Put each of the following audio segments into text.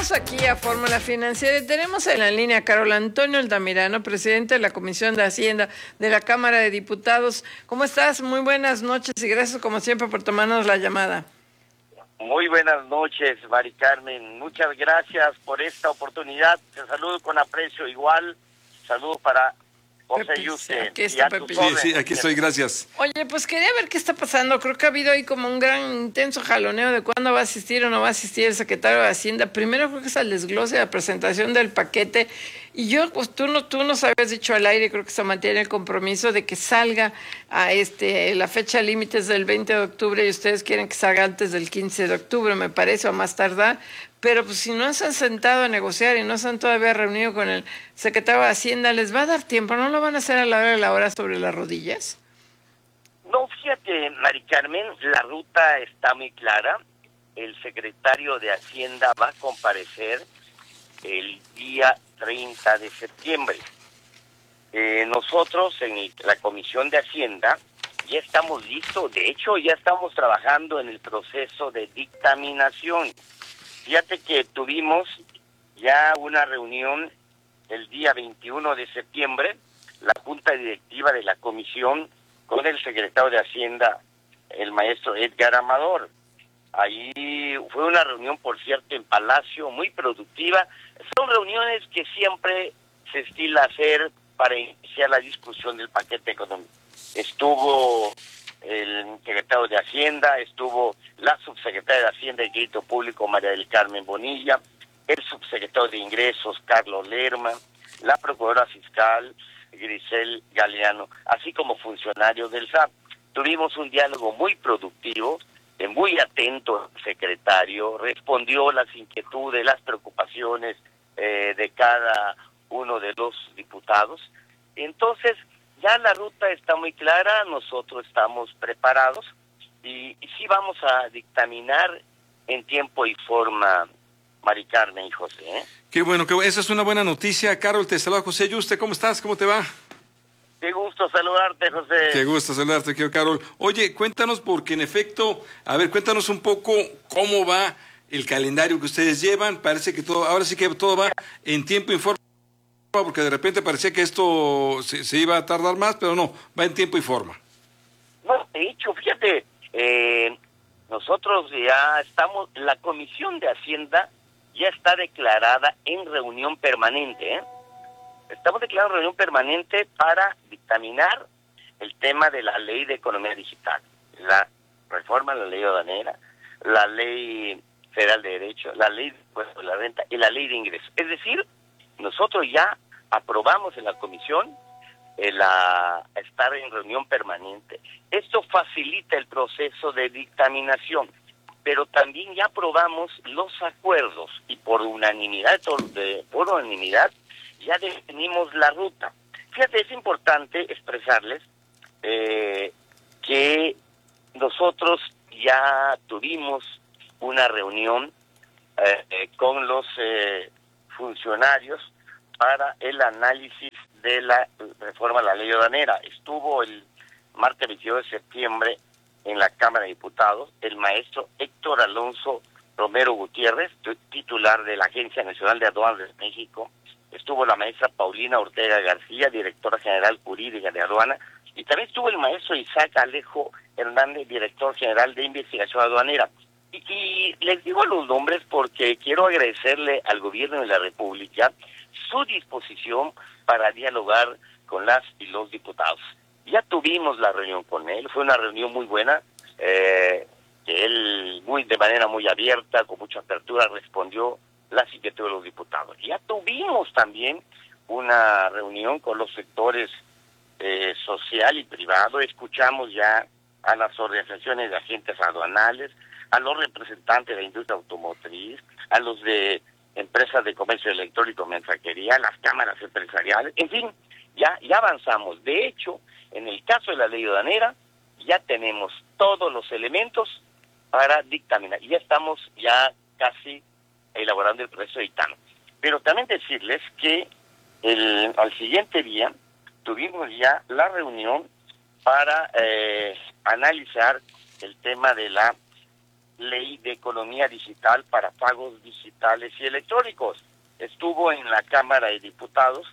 Regresamos aquí a Fórmula Financiera y tenemos en la línea a Carol Antonio Altamirano, presidente de la Comisión de Hacienda de la Cámara de Diputados. ¿Cómo estás? Muy buenas noches y gracias como siempre por tomarnos la llamada. Muy buenas noches, Mari Carmen. Muchas gracias por esta oportunidad. Te saludo con aprecio igual. Saludo para José Yuste. Aquí está Pepe. Sí, aquí estoy, gracias. Oye, pues quería ver qué está pasando. Creo que ha habido ahí como un gran intenso jaloneo de cuándo va a asistir o no va a asistir el secretario de Hacienda. Primero creo que es al desglose de la presentación del paquete. Y yo, pues tú nos habías dicho al aire, creo que se mantiene el compromiso de que salga a la fecha límite es del 20 de octubre y ustedes quieren que salga antes del 15 de octubre, me parece, o más tardar. Pero pues si no se han sentado a negociar y no se han todavía reunido con el secretario de Hacienda, ¿les va a dar tiempo? ¿No lo van a hacer a la hora de la hora sobre las rodillas? No, fíjate, Mari Carmen, la ruta está muy clara. El secretario de Hacienda va a comparecer el día 30 de septiembre. Nosotros en la Comisión de Hacienda ya estamos listos. De hecho, ya estamos trabajando en el proceso de dictaminación. Fíjate que tuvimos ya una reunión el día 21 de septiembre, la Junta Directiva de la Comisión con el secretario de Hacienda, el maestro Edgar Amador. Ahí fue una reunión, por cierto, en Palacio, muy productiva. Son reuniones que siempre se estila hacer para iniciar la discusión del paquete económico. Estuvo el secretario de Hacienda, estuvo la subsecretaria de Hacienda y Crédito Público, María del Carmen Bonilla, el subsecretario de Ingresos, Carlos Lerma, la procuradora fiscal, Grisel Galeano, así como funcionarios del SAT. Tuvimos un diálogo muy productivo, muy atento el secretario, respondió las inquietudes, las preocupaciones de cada uno de los diputados. Entonces, ya la ruta está muy clara, nosotros estamos preparados y sí vamos a dictaminar en tiempo y forma, Mari Carmen y José. Qué bueno, esa es una buena noticia. Carol, te saluda José Yuste, ¿cómo estás? ¿Cómo te va? Qué gusto saludarte, José. Qué gusto saludarte, querido Carol. Oye, cuéntanos, porque en efecto, cuéntanos un poco cómo va el calendario que ustedes llevan. Parece que ahora sí que todo va en tiempo y forma, porque de repente parecía que esto se iba a tardar más, pero no, va en tiempo y forma. No, de hecho, fíjate, nosotros ya estamos, la Comisión de Hacienda ya está declarada en reunión permanente, Estamos declarando reunión permanente para dictaminar el tema de la Ley de Economía Digital, la reforma de la Ley Aduanera, la Ley Federal de Derecho, la Ley de Impuesto de la Renta y la Ley de Ingresos. Es decir, nosotros ya aprobamos en la Comisión estar en reunión permanente. Esto facilita el proceso de dictaminación, pero también ya aprobamos los acuerdos y por unanimidad ya definimos la ruta. Fíjate, es importante expresarles que nosotros ya tuvimos una reunión con los funcionarios para el análisis de la reforma a la ley aduanera. Estuvo el martes 22 de septiembre en la Cámara de Diputados el maestro Héctor Alonso Romero Gutiérrez, titular de la Agencia Nacional de Aduanas de México. Estuvo la maestra Paulina Ortega García, directora general jurídica de aduana, y también estuvo el maestro Isaac Alejo Hernández, director general de investigación aduanera. Y les digo los nombres porque quiero agradecerle al gobierno de la República su disposición para dialogar con las y los diputados. Ya tuvimos la reunión con él, fue una reunión muy buena, que él de manera muy abierta, con mucha apertura, respondió las inquietudes de los diputados. Ya tuvimos también una reunión con los sectores social y privado, escuchamos ya a las organizaciones de agentes aduanales, a los representantes de la industria automotriz, a los de empresas de comercio electrónico, mensajería, las cámaras empresariales, en fin, ya avanzamos. De hecho, en el caso de la ley aduanera, ya tenemos todos los elementos para dictaminar. Y ya estamos casi elaborando el proceso de dictamen. Pero también decirles que al siguiente día tuvimos ya la reunión para analizar el tema de la ley de economía digital para pagos digitales y electrónicos. Estuvo en la Cámara de Diputados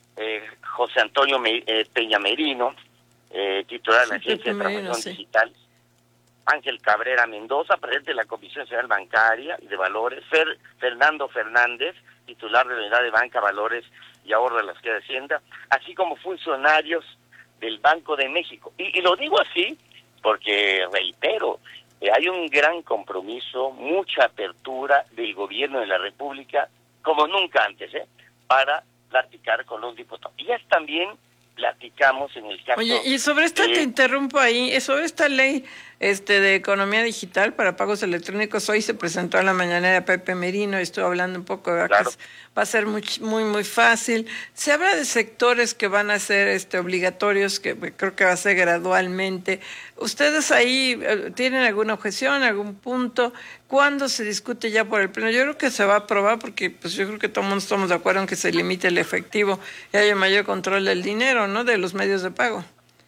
José Antonio Peña Merino, titular de la Agencia de Transacción Digital, Ángel Cabrera Mendoza, presidente de la Comisión Nacional Bancaria y de Valores, Fernando Fernández, titular de la Unidad de Banca, Valores y Ahorro de la Secretaría de Hacienda, así como funcionarios del Banco de México. Y lo digo así porque, reitero, hay un gran compromiso, mucha apertura del gobierno de la República, como nunca antes, para platicar con los diputados. Y ya también platicamos en el caso... Oye, y sobre esta, te interrumpo ahí, sobre esta ley de economía digital para pagos electrónicos, hoy se presentó en la mañanera Pepe Merino, estuve hablando un poco de claro, que va a ser muy fácil. Se habla de sectores que van a ser obligatorios, que creo que va a ser gradualmente. ¿Ustedes ahí tienen alguna objeción, algún punto? ¿Cuándo se discute ya por el Pleno? Yo creo que se va a aprobar porque pues yo creo que todo el mundo estamos de acuerdo en que se limite el efectivo y haya mayor control del dinero, ¿no? De los medios de pago.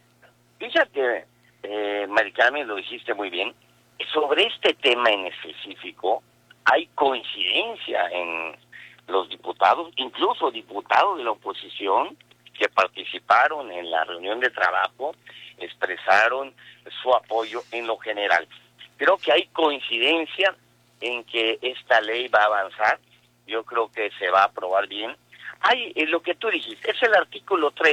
Fíjate, Mari Carmen, lo dijiste muy bien. Sobre este tema en específico, hay coincidencia en los diputados, incluso diputados de la oposición que participaron en la reunión de trabajo, expresaron su apoyo en lo general. Creo que hay coincidencia en que esta ley va a avanzar, yo creo que se va a aprobar bien. Hay lo que tú dijiste, es el artículo 13,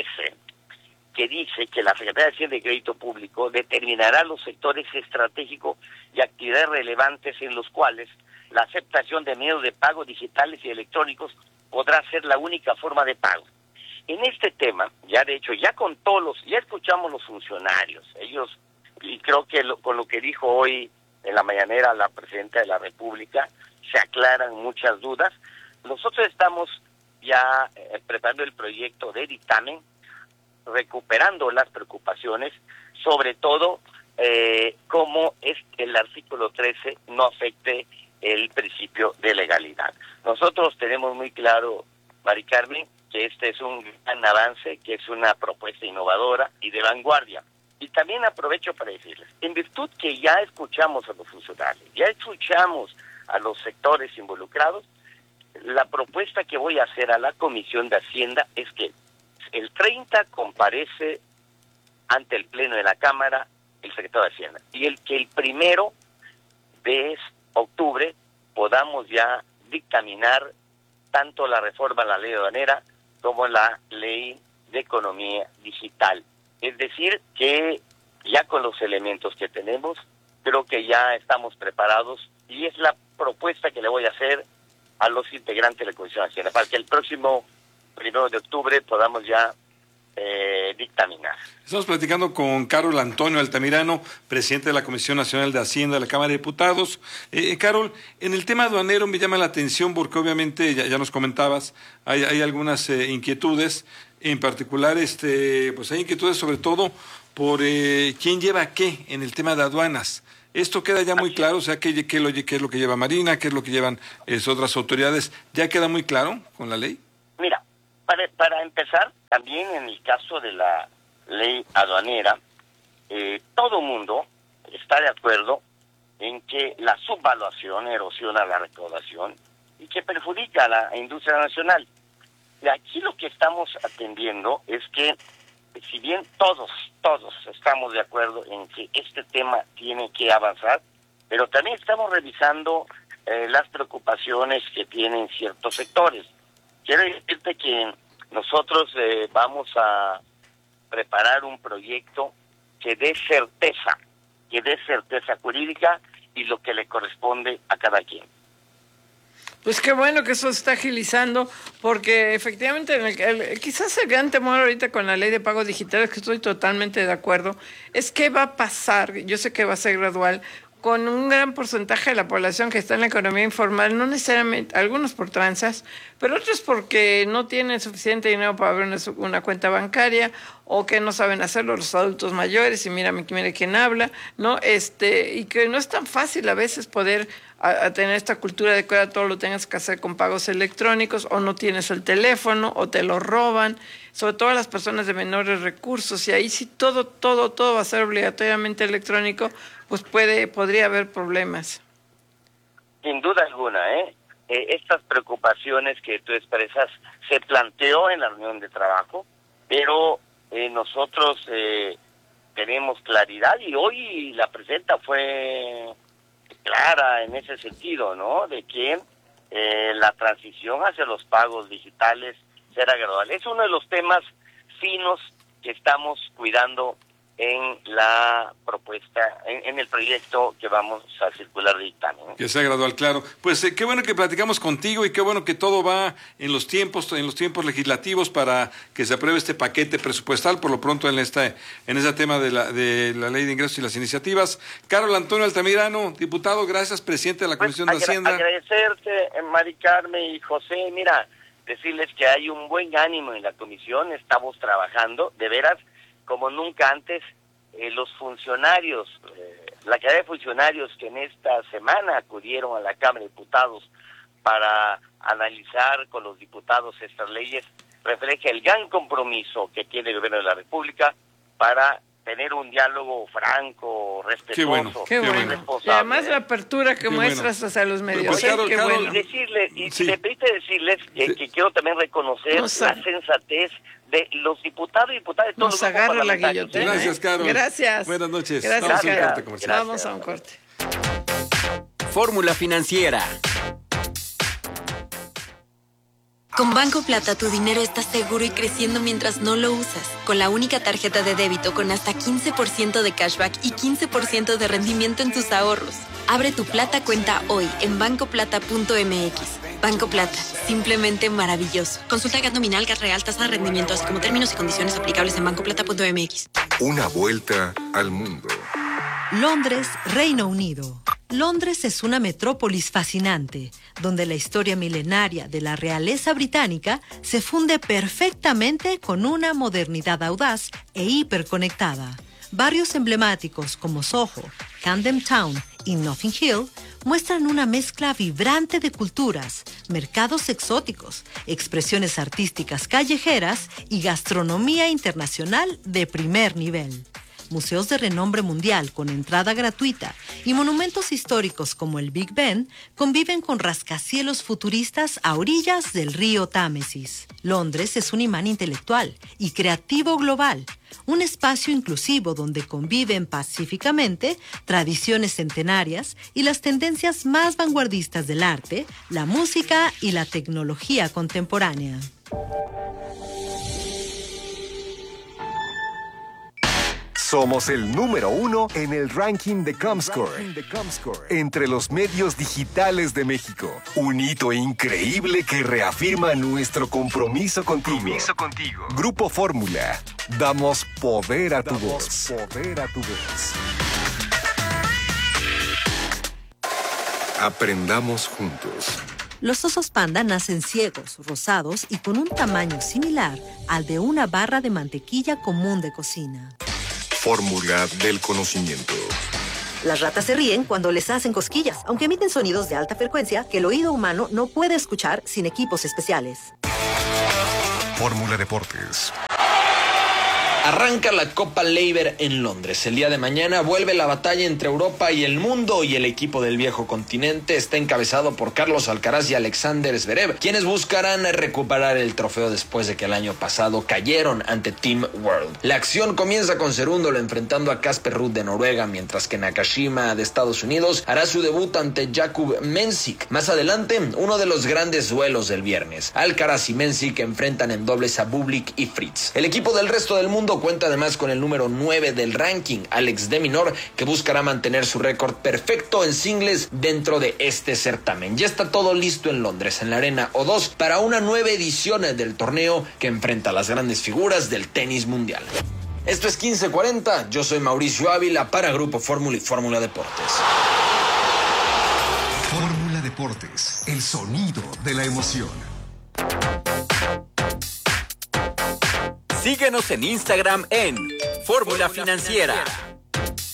que dice que la Secretaría de Hacienda y Crédito Público determinará los sectores estratégicos y actividades relevantes en los cuales la aceptación de medios de pago digitales y electrónicos podrá ser la única forma de pago. En este tema, ya de hecho, ya escuchamos los funcionarios, ellos, y creo que con lo que dijo hoy en la mañanera la Presidenta de la República, se aclaran muchas dudas. Nosotros estamos ya preparando el proyecto de dictamen, recuperando las preocupaciones, sobre todo cómo es que el artículo 13 no afecte el principio de legalidad. Nosotros tenemos muy claro, Mari Carmen, que este es un gran avance, que es una propuesta innovadora y de vanguardia. Y también aprovecho para decirles, en virtud que ya escuchamos a los funcionarios, ya escuchamos a los sectores involucrados, la propuesta que voy a hacer a la Comisión de Hacienda es que el 30 comparece ante el Pleno de la Cámara el secretario de Hacienda, y que el 1 de octubre podamos ya dictaminar tanto la reforma a la ley aduanera como la ley de economía digital. Es decir, que ya con los elementos que tenemos, creo que ya estamos preparados, y es la propuesta que le voy a hacer a los integrantes de la Comisión de Hacienda, para que el próximo 1 de octubre podamos ya dictaminar. Estamos platicando con Carol Antonio Altamirano, presidente de la Comisión Nacional de Hacienda de la Cámara de Diputados. Carol, en el tema aduanero me llama la atención porque obviamente ya nos comentabas, hay algunas inquietudes, en particular pues hay inquietudes sobre todo por quién lleva qué en el tema de aduanas. Esto queda ya muy claro, o sea, qué es lo que lleva Marina, qué es lo que llevan otras autoridades, ¿ya queda muy claro con la ley? Mira, para empezar, también en el caso de la ley aduanera, todo mundo está de acuerdo en que la subvaluación erosiona la recaudación y que perjudica a la industria nacional. Y aquí lo que estamos atendiendo es que, si bien todos estamos de acuerdo en que este tema tiene que avanzar, pero también estamos revisando las preocupaciones que tienen ciertos sectores. Quiero decirte que nosotros vamos a preparar un proyecto que dé certeza jurídica y lo que le corresponde a cada quien. Pues qué bueno que eso se está agilizando, porque efectivamente quizás el gran temor ahorita con la ley de pagos digitales, que estoy totalmente de acuerdo, es qué va a pasar, yo sé que va a ser gradual, con un gran porcentaje de la población que está en la economía informal, no necesariamente, algunos por tranzas, pero otros porque no tienen suficiente dinero para abrir una cuenta bancaria, o que no saben hacerlo los adultos mayores, y mira quién habla, ¿no? Y que no es tan fácil a veces poder a tener esta cultura de que ahora todo lo tengas que hacer con pagos electrónicos, o no tienes el teléfono, o te lo roban, sobre todo las personas de menores recursos, y ahí sí todo va a ser obligatoriamente electrónico, pues podría haber problemas. Sin duda alguna, estas preocupaciones que tú expresas se planteó en la reunión de trabajo, pero nosotros tenemos claridad y hoy la presidenta fue clara en ese sentido, ¿no? De que la transición hacia los pagos digitales será gradual. Es uno de los temas finos que estamos cuidando en la propuesta, en el proyecto que vamos a circular de dictamen. Que sea gradual, claro. Pues qué bueno que platicamos contigo y qué bueno que todo va en los tiempos legislativos para que se apruebe este paquete presupuestal por lo pronto en ese tema de la Ley de Ingresos y las iniciativas. Carol Antonio Altamirano, diputado, gracias, presidente de la Comisión de Hacienda. Agradecerte, Mari Carmen y José, mira, decirles que hay un buen ánimo en la comisión, estamos trabajando, de veras, como nunca antes, los funcionarios, la cantidad de funcionarios que en esta semana acudieron a la Cámara de Diputados para analizar con los diputados estas leyes, refleja el gran compromiso que tiene el Gobierno de la República para tener un diálogo franco, respetuoso, qué bueno. responsable. Y además la apertura que muestras hacia los medios. Pues, Carol, qué bueno. Si me permite decirles que quiero también reconocer la sensatez de los diputados y diputadas de todos los grupos agarra la parlamentarios. guillotina. Gracias, Carol. Gracias. Buenas noches. Gracias, Carol. Vamos a un corte. Fórmula Financiera. Con Banco Plata tu dinero está seguro y creciendo mientras no lo usas. Con la única tarjeta de débito con hasta 15% de cashback y 15% de rendimiento en tus ahorros. Abre tu Plata cuenta hoy en bancoplata.mx. Banco Plata, simplemente maravilloso. Consulta GAT nominal, GAT real, tasa de rendimiento, así como términos y condiciones aplicables en bancoplata.mx. Una vuelta al mundo. Londres, Reino Unido. Londres es una metrópolis fascinante, donde la historia milenaria de la realeza británica se funde perfectamente con una modernidad audaz e hiperconectada. Barrios emblemáticos como Soho, Camden Town y Notting Hill muestran una mezcla vibrante de culturas, mercados exóticos, expresiones artísticas callejeras y gastronomía internacional de primer nivel. Museos de renombre mundial con entrada gratuita y monumentos históricos como el Big Ben conviven con rascacielos futuristas a orillas del río Támesis. Londres es un imán intelectual y creativo global, un espacio inclusivo donde conviven pacíficamente tradiciones centenarias y las tendencias más vanguardistas del arte, la música y la tecnología contemporánea. Somos el número 1 en el ranking de Comscore entre los medios digitales de México. Un hito increíble que reafirma nuestro compromiso contigo. Grupo Fórmula. Damos poder a tu voz. Aprendamos juntos. Los osos panda nacen ciegos, rosados y con un tamaño similar al de una barra de mantequilla común de cocina. Fórmula del conocimiento. Las ratas se ríen cuando les hacen cosquillas, aunque emiten sonidos de alta frecuencia que el oído humano no puede escuchar sin equipos especiales. Fórmula Deportes. Arranca la Copa Laver en Londres. El día de mañana vuelve la batalla entre Europa y el mundo y el equipo del viejo continente está encabezado por Carlos Alcaraz y Alexander Zverev, quienes buscarán recuperar el trofeo después de que el año pasado cayeron ante Team World. La acción comienza con Cerúndolo enfrentando a Casper Ruud de Noruega, mientras que Nakashima de Estados Unidos hará su debut ante Jakub Mensik. Más adelante, uno de los grandes duelos del viernes. Alcaraz y Mensik enfrentan en dobles a Bublik y Fritz. El equipo del resto del mundo cuenta además con el número 9 del ranking, Alex de Minaur, que buscará mantener su récord perfecto en singles dentro de este certamen. Ya está todo listo en Londres, en la Arena O2, para una nueva edición del torneo que enfrenta a las grandes figuras del tenis mundial. Esto es 1540, yo soy Mauricio Ávila para Grupo Fórmula y Fórmula Deportes. Fórmula Deportes, el sonido de la emoción. Síguenos en Instagram en Fórmula Financiera.